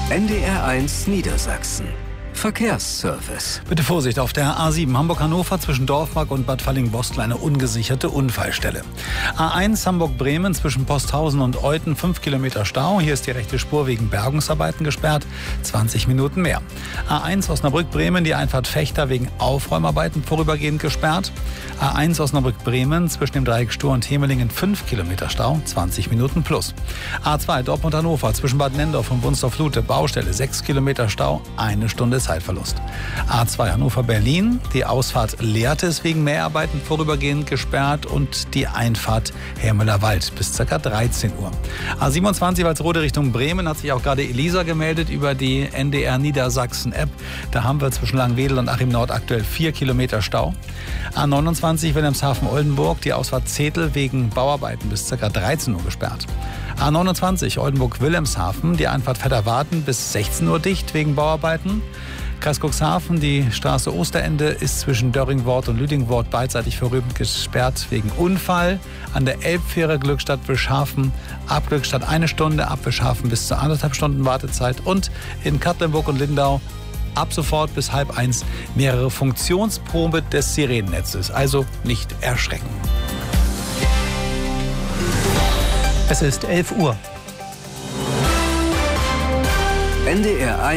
NDR1 Niedersachsen. Verkehrsservice. Bitte Vorsicht, auf der A7 Hamburg-Hannover zwischen Dorfmark und Bad Fallingbostel eine ungesicherte Unfallstelle. A1 Hamburg-Bremen zwischen Posthausen und Euthen 5 Kilometer Stau. Hier ist die rechte Spur wegen Bergungsarbeiten gesperrt. 20 Minuten mehr. A1 Osnabrück-Bremen, die Einfahrt Fechter wegen Aufräumarbeiten vorübergehend gesperrt. A1 Osnabrück-Bremen zwischen dem Dreieck Stur und Hemelingen 5 Kilometer Stau. 20 Minuten plus. A2 Dortmund-Hannover zwischen Bad Nendorf und Wunstorf-Lute Baustelle 6 Kilometer Stau. 1 Stunde Zeitverlust. A2 Hannover-Berlin, die Ausfahrt Lehrtes wegen Mäharbeiten vorübergehend gesperrt und die Einfahrt Hermüller-Wald bis ca. 13 Uhr. A27 Walsrode Richtung Bremen hat sich auch gerade Elisa gemeldet über die NDR Niedersachsen-App. Da haben wir zwischen Langwedel und Achim Nord aktuell 4 Kilometer Stau. A29 Wilhelmshaven-Oldenburg, die Ausfahrt Zetel wegen Bauarbeiten bis ca. 13 Uhr gesperrt. A29 Oldenburg-Wilhelmshaven, die Einfahrt Vetterwarten bis 16 Uhr dicht wegen Bauarbeiten. Kreis Cuxhaven, die Straße Osterende ist zwischen Dörringwort und Lüdingwort beidseitig vorübergehend gesperrt wegen Unfall. An der Elbfähre Glückstadt-Wischhafen ab Glückstadt 1 Stunde, ab Wischhafen bis zu 1,5 Stunden Wartezeit. Und in Katlenburg und Lindau ab sofort bis 12:30 mehrere Funktionsprobe des Sirenennetzes. Also nicht erschrecken. Es ist 11 Uhr. NDR1